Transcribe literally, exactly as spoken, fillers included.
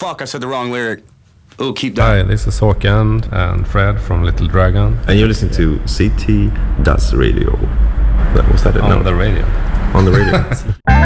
Fuck, I said the wrong lyric. Oh, keep that. Hi, this is Håkan and Fred from Little Dragon. And you're listening to C T Das Radio. That was that it? On no. the radio. On the radio.